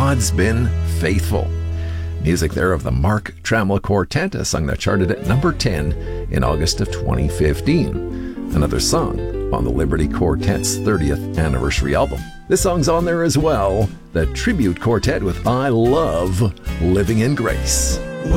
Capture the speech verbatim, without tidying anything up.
God's been faithful. Music there of the Mark Trammell Quartet, a song that charted at number ten in August of twenty fifteen. Another song on the Liberty Quartet's thirtieth anniversary album. This song's on there as well, the Tribute Quartet with I Love Living in Grace.